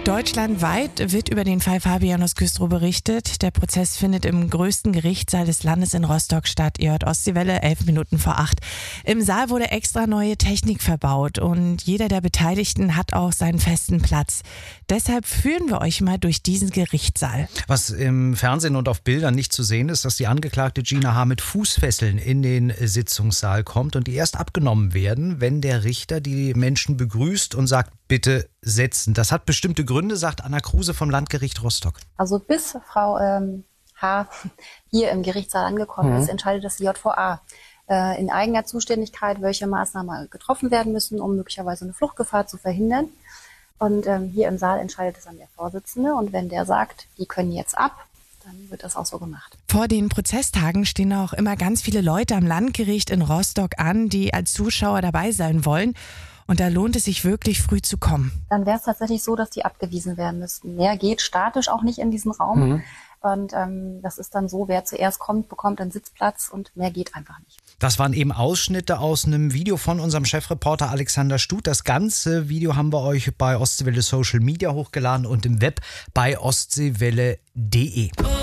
Deutschlandweit wird über den Fall Fabianus Güstrow berichtet. Der Prozess findet im größten Gerichtssaal des Landes in Rostock statt. Ihr hört Ostseewelle, 11 Minuten vor 8. Im Saal wurde extra neue Technik verbaut und jeder der Beteiligten hat auch seinen festen Platz. Deshalb führen wir euch mal durch diesen Gerichtssaal. Was im Fernsehen und auf Bildern nicht zu sehen ist, dass die Angeklagte Gina H. mit Fußfesseln in den Sitzungssaal kommt und die erst abgenommen werden, wenn der Richter die Menschen begrüßt und sagt, bitte setzen. Das hat bestimmte Gründe, sagt Anna Kruse vom Landgericht Rostock. Also bis Frau H. hier im Gerichtssaal angekommen ist, entscheidet das JVA in eigener Zuständigkeit, welche Maßnahmen getroffen werden müssen, um möglicherweise eine Fluchtgefahr zu verhindern. Und hier im Saal entscheidet es dann der Vorsitzende. Und wenn der sagt, die können jetzt ab, dann wird das auch so gemacht. Vor den Prozesstagen stehen auch immer ganz viele Leute am Landgericht in Rostock an, die als Zuschauer dabei sein wollen. Und da lohnt es sich wirklich früh zu kommen. Dann wäre es tatsächlich so, dass die abgewiesen werden müssten. Mehr geht statisch auch nicht in diesen Raum. Und das ist dann so, wer zuerst kommt, bekommt einen Sitzplatz und mehr geht einfach nicht. Das waren eben Ausschnitte aus einem Video von unserem Chefreporter Alexander Stut. Das ganze Video haben wir euch bei Ostseewelle Social Media hochgeladen und im Web bei ostseewelle.de.